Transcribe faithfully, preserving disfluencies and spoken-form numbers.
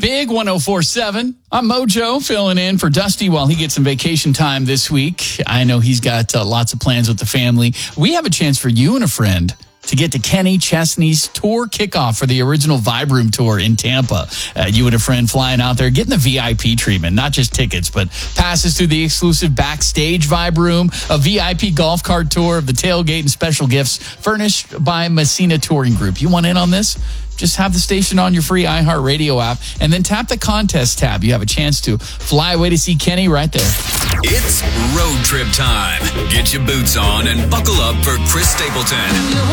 Big one oh four point seven. I'm Mojo filling in for Dusty while he gets some vacation time this week. I know he's got uh, lots of plans with the family. We have a chance for you and a friend to get to Kenny Chesney's tour kickoff for the original Vibe Room tour in Tampa. Uh, you and a friend flying out there, getting the V I P treatment, not just tickets, but passes through the exclusive backstage Vibe Room, a V I P golf cart tour of the tailgate, and special gifts furnished by Messina Touring Group. You want in on this? Just have the station on your free iHeartRadio app and then tap the contest tab. You have a chance to fly away to see Kenny right there. It's road trip time. Get your boots on and buckle up for Chris Stapleton.